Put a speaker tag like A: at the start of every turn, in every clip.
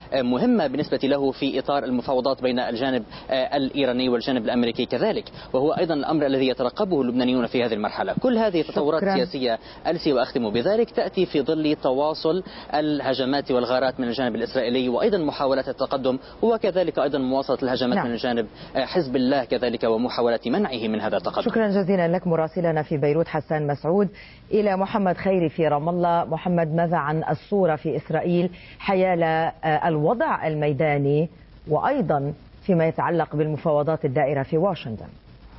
A: مهمة بالنسبة له في إطار المفاوضات بين الجانب الإيراني والجانب الأمريكي كذلك، وهو أيضا الأمر الذي يترقبه اللبنانيون في هذه المرحلة. كل هذه التطورات السياسية ألسي وأختم بذلك تأتي في ظل تواصل الهجمات والغارات من الجانب الإسرائيلي، وأيضا محاولات التقدم، وكذلك أيضا مواصلة الهجمات من الجانب حزب الله كذلك ومحاولة منعه من هذا التقدم.
B: شكرا جزيلا لك مراسلنا في بيروت حسان مسعود. إلى محمد خيري في رام الله. محمد، ماذا عن الصورة في إسرائيل حيال الوضع الميداني وأيضا فيما يتعلق بالمفاوضات الدائرة في واشنطن؟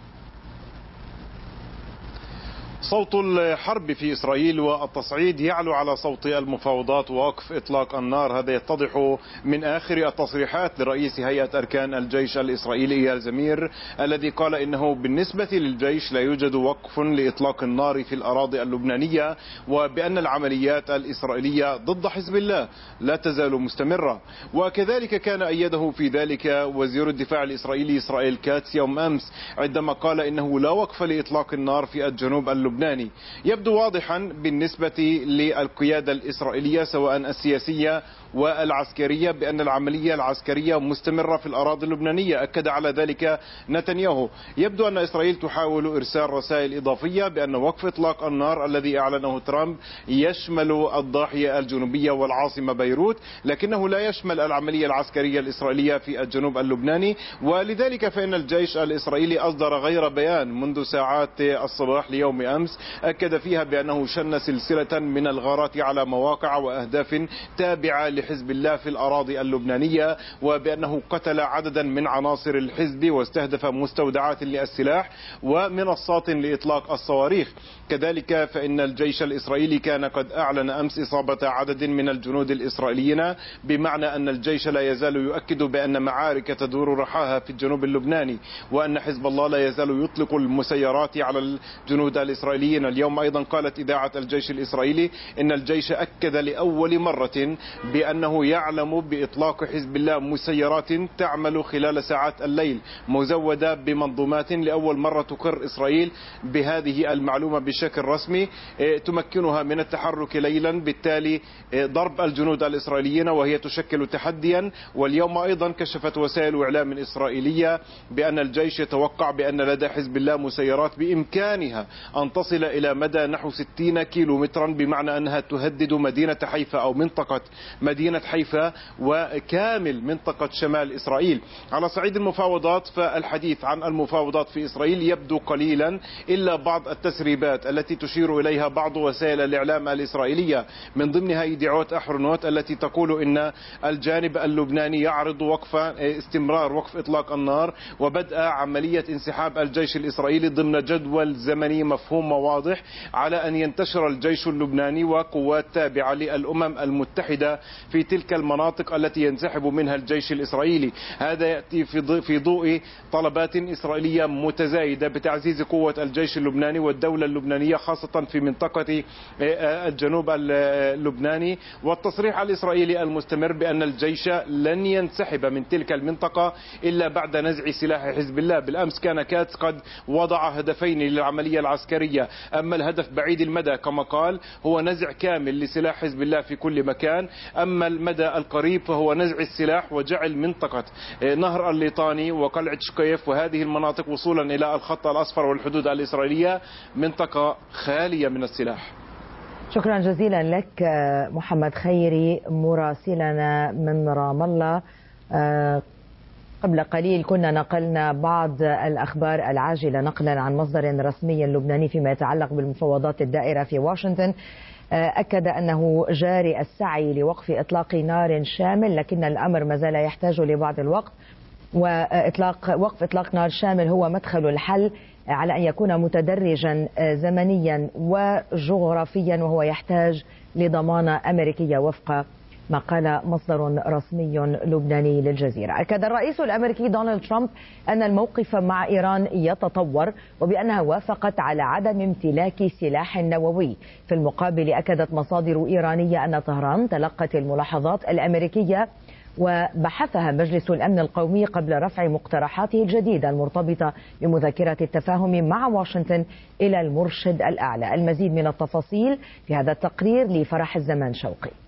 C: صوت الحرب في إسرائيل والتصعيد يعلو على صوت المفاوضات ووقف إطلاق النار. هذا يتضح من آخر التصريحات لرئيس هيئة أركان الجيش الإسرائيلي إيال زمير، الذي قال إنه بالنسبة للجيش لا يوجد وقف لإطلاق النار في الأراضي اللبنانية، وبأن العمليات الإسرائيلية ضد حزب الله لا تزال مستمرة. وكذلك كان أيده في ذلك وزير الدفاع الإسرائيلي إسرائيل كاتس يوم أمس، عندما قال إنه لا وقف لإطلاق النار في الجنوب اللبناني. يبدو واضحا بالنسبة للقيادة الإسرائيلية سواء السياسية والعسكرية بأن العملية العسكرية مستمرة في الأراضي اللبنانية. أكد على ذلك نتنياهو. يبدو أن إسرائيل تحاول إرسال رسائل إضافية بأن وقف إطلاق النار الذي أعلنه ترامب يشمل الضاحية الجنوبية والعاصمة بيروت، لكنه لا يشمل العملية العسكرية الإسرائيلية في الجنوب اللبناني. ولذلك فإن الجيش الإسرائيلي أصدر غير بيان منذ ساعات الصباح ليوم أمس أكد فيها بأنه شن سلسلة من الغارات على مواقع وأهداف تابعة لحزب الله في الأراضي اللبنانية، وبأنه قتل عددا من عناصر الحزب واستهدف مستودعات للسلاح ومنصات لإطلاق الصواريخ. كذلك فإن الجيش الإسرائيلي كان قد أعلن أمس إصابة عدد من الجنود الإسرائيليين، بمعنى أن الجيش لا يزال يؤكد بأن معارك تدور رحاها في الجنوب اللبناني، وأن حزب الله لا يزال يطلق المسيرات على الجنود الإسرائيليين. اليوم أيضا قالت إذاعة الجيش الإسرائيلي إن الجيش أكد لأول مرة بأنه يعلم بإطلاق حزب الله مسيرات تعمل خلال ساعات الليل مزودة بمنظومات. لأول مرة تقر إسرائيل بهذه المعلومة بشكل رسمي تمكنها من التحرك ليلا، بالتالي ضرب الجنود الإسرائيليين، وهي تشكل تحديا. واليوم أيضا كشفت وسائل إعلام إسرائيلية بأن الجيش يتوقع بأن لدى حزب الله مسيرات بإمكانها أن تصل إلى مدى نحو 60 كيلو مترا، بمعنى أنها تهدد مدينة حيفا أو منطقة مدينة حيفا وكامل منطقة شمال إسرائيل. على صعيد المفاوضات فالحديث عن المفاوضات في إسرائيل يبدو قليلا، إلا بعض التسريبات التي تشير إليها بعض وسائل الإعلام الإسرائيلية، من ضمنها يدعوت أحرنوت التي تقول إن الجانب اللبناني يعرض استمرار وقف إطلاق النار وبدء عملية انسحاب الجيش الإسرائيلي ضمن جدول زمني مفهوم وواضح، على أن ينتشر الجيش اللبناني وقوات تابعة للأمم المتحدة في تلك المناطق التي ينسحب منها الجيش الإسرائيلي. هذا يأتي في ضوء طلبات إسرائيلية متزايدة بتعزيز قوة الجيش اللبناني والدولة اللبنانية، خاصة في منطقة الجنوب اللبناني، والتصريح الإسرائيلي المستمر بأن الجيش لن ينسحب من تلك المنطقة إلا بعد نزع سلاح حزب الله. بالأمس كان كاتس قد وضع هدفين للعملية العسكرية، أما الهدف بعيد المدى كما قال هو نزع كامل لسلاح حزب الله في كل مكان، أما المدى القريب فهو نزع السلاح وجعل منطقة نهر الليطاني وقلعة شقيف وهذه المناطق وصولا إلى الخط الأصفر والحدود الإسرائيلية منطقة خالية من السلاح.
B: شكرا جزيلا لك محمد خيري مراسلنا من رام الله. قبل قليل كنا نقلنا بعض الأخبار العاجلة نقلا عن مصدر رسمي لبناني فيما يتعلق بالمفاوضات الدائرة في واشنطن. أكد أنه جاري السعي لوقف إطلاق نار شامل، لكن الأمر ما زال يحتاج لبعض الوقت، ووقف إطلاق نار شامل هو مدخل الحل على أن يكون متدرجا زمنيا وجغرافيا، وهو يحتاج لضمانة أمريكية وفق ما قال مصدر رسمي لبناني للجزيرة. أكد الرئيس الأمريكي دونالد ترامب أن الموقف مع إيران يتطور وبأنها وافقت على عدم امتلاك سلاح نووي. في المقابل أكدت مصادر إيرانية أن طهران تلقت الملاحظات الأمريكية وبحثها مجلس الأمن القومي قبل رفع مقترحاته الجديدة المرتبطة بمذكرة التفاهم مع واشنطن إلى المرشد الأعلى. المزيد من التفاصيل في هذا التقرير لفرح الزمان شوقي.